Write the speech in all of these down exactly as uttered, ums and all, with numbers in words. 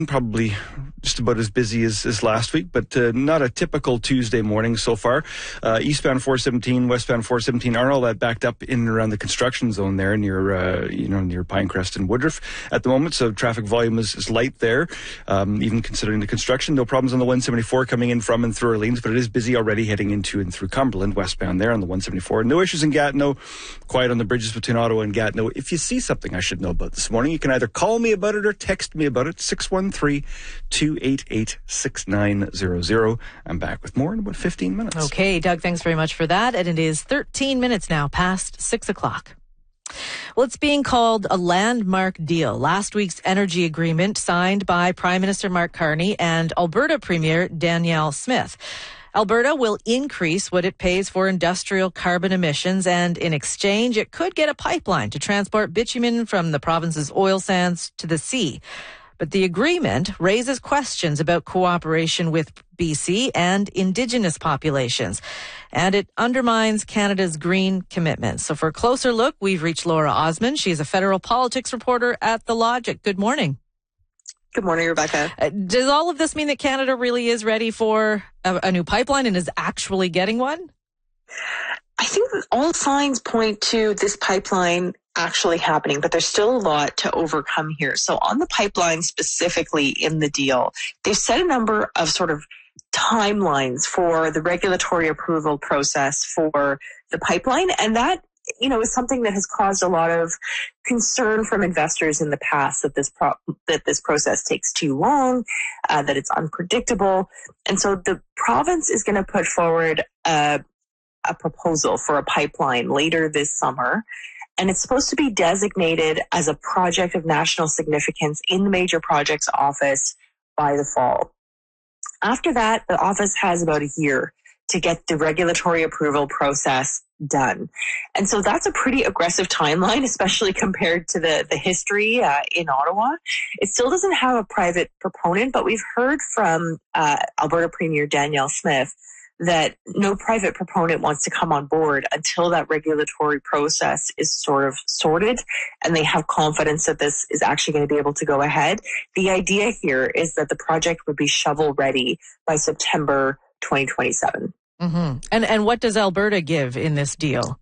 Probably just about as busy as, as last week, but uh, not a typical Tuesday morning so far. Uh, eastbound four seventeen, westbound four seventeen aren't all that backed up in and around the construction zone there near, uh, you know, near Pinecrest and Woodruff at the moment. So traffic volume is, is light there, um, even considering the construction. No problems on the one seventy-four coming in from and through Orleans, but it is busy already heading into and through Cumberland, westbound there on the one seventy-four. No issues in Gatineau. Quiet on the bridges between Ottawa and Gatineau. If you see something I should know about this morning, you can either call me about it or text me about it. six one three, two eight eight, six nine zero zero. I'm back with more in about fifteen minutes. Okay, Doug, thanks very much for that. And it is thirteen minutes now past six o'clock. Well, it's being called a landmark deal. Last week's energy agreement signed by Prime Minister Mark Carney and Alberta Premier Danielle Smith. Alberta will increase what it pays for industrial carbon emissions, and in exchange, it could get a pipeline to transport bitumen from the province's oil sands to the sea. But the agreement raises questions about cooperation with B C and Indigenous populations, and it undermines Canada's green commitments. So for a closer look, we've reached Laura Osmond. She's a federal politics reporter at The Logic. Good morning. Good morning, Rebecca. Uh, does all of this mean that Canada really is ready for a, a new pipeline and is actually getting one? I think that all signs point to this pipeline actually happening, but there's still a lot to overcome here. So on the pipeline specifically in the deal, they've set a number of sort of timelines for the regulatory approval process for the pipeline, and that you know, is something that has caused a lot of concern from investors in the past, that this pro- that this process takes too long, uh, that it's unpredictable. And so the province is going to put forward a, a proposal for a pipeline later this summer. And it's supposed to be designated as a project of national significance in the Major Projects Office by the fall. After that, the office has about a year to get the regulatory approval process done. And so that's a pretty aggressive timeline, especially compared to the, the history uh, in Ottawa. It still doesn't have a private proponent, but we've heard from uh, Alberta Premier Danielle Smith that no private proponent wants to come on board until that regulatory process is sort of sorted and they have confidence that this is actually going to be able to go ahead. The idea here is that the project would be shovel ready by September twenty twenty-seven. Mm-hmm. And and what does Alberta give in this deal?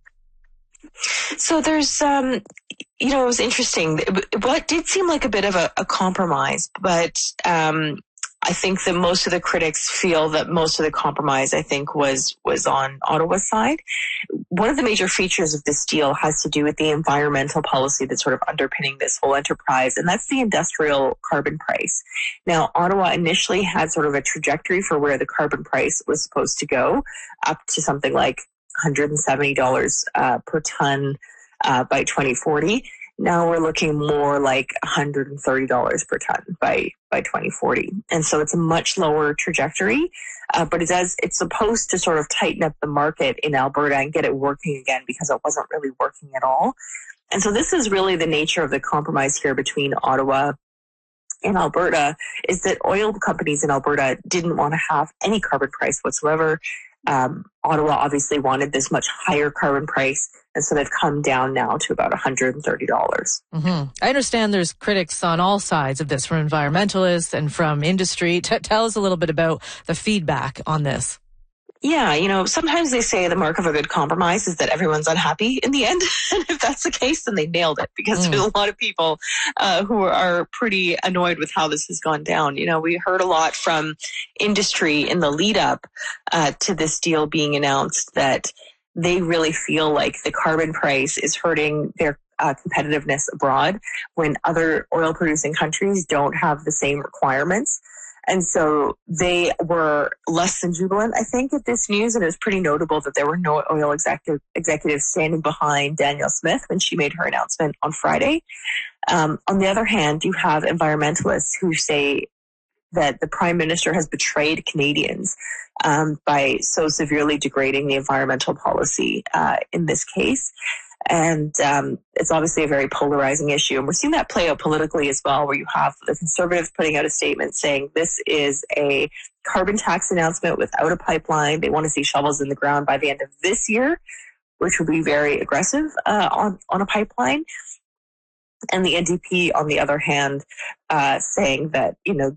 So there's, um, you know, it was interesting. What did seem like a bit of a, a compromise, but um, I think that most of the critics feel that most of the compromise, I think, was was on Ottawa's side. One of the major features of this deal has to do with the environmental policy that's sort of underpinning this whole enterprise, and that's the industrial carbon price. Now, Ottawa initially had sort of a trajectory for where the carbon price was supposed to go, up to something like one hundred seventy dollars uh, per ton uh, by twenty forty. Now we're looking more like one hundred thirty dollars per ton by, by twenty forty. And so it's a much lower trajectory, uh, but it does, it's supposed to sort of tighten up the market in Alberta and get it working again, because it wasn't really working at all. And so this is really the nature of the compromise here between Ottawa and Alberta, is that oil companies in Alberta didn't want to have any carbon price whatsoever. Um, Ottawa obviously wanted this much higher carbon price, and so they've come down now to about one hundred thirty dollars. Mm-hmm. I understand there's critics on all sides of this, from environmentalists and from industry. T- tell us a little bit about the feedback on this. Yeah, you know, sometimes they say the mark of a good compromise is that everyone's unhappy in the end. And if that's the case, then they nailed it, because mm. there's a lot of people uh, who are pretty annoyed with how this has gone down. You know, we heard a lot from industry in the lead up uh, to this deal being announced, that they really feel like the carbon price is hurting their uh, competitiveness abroad when other oil producing countries don't have the same requirements. And so they were less than jubilant, I think, at this news. And it was pretty notable that there were no oil executive, executives standing behind Danielle Smith when she made her announcement on Friday. Um, on the other hand, you have environmentalists who say that the Prime Minister has betrayed Canadians um, by so severely degrading the environmental policy uh, in this case. And um, it's obviously a very polarizing issue. And we're seeing that play out politically as well, where you have the Conservatives putting out a statement saying this is a carbon tax announcement without a pipeline. They want to see shovels in the ground by the end of this year, which would be very aggressive uh, on, on a pipeline. And the N D P, on the other hand, uh, saying that, you know,